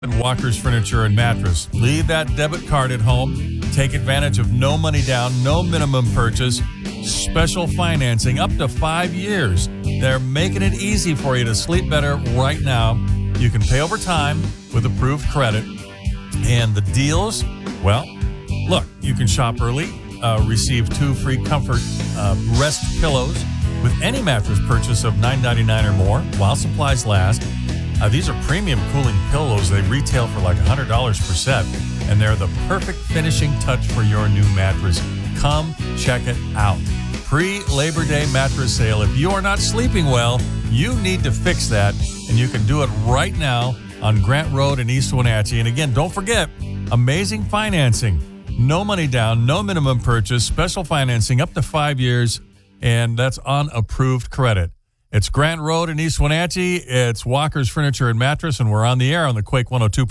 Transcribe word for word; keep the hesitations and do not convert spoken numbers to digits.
Walker's Furniture and Mattress. Leave that debit card at home. Take advantage of no money down, no minimum purchase, special financing up to five years. They're making it easy for you to sleep better right now. You can pay over time with approved credit. And the deals, well, look, you can shop early, uh, receive two free comfort uh, rest pillows with any mattress purchase of nine ninety-nine or more while supplies last. Uh, these are premium cooling pillows. They retail for like one hundred dollars per set, and they're the perfect finishing touch for your new mattress. Come check it out. Pre-Labor Day mattress sale. If you are not sleeping well, you need to fix that, and you can do it right now on Grant Road in East Wenatchee. And again, don't forget, amazing financing. No money down, no minimum purchase, special financing up to five years, and that's on approved credit. It's Grant Road in East Wenatchee. It's Walker's Furniture and Mattress, and we're on the air on the Quake one oh two.